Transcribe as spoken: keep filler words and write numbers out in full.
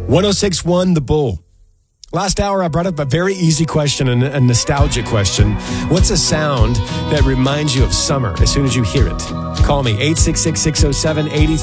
one oh six point one The Bull. Last hour, I brought up a very easy question, and a nostalgic question. What's a sound that reminds you of summer as soon as you hear it? Call me, eight six six, six oh seven, eight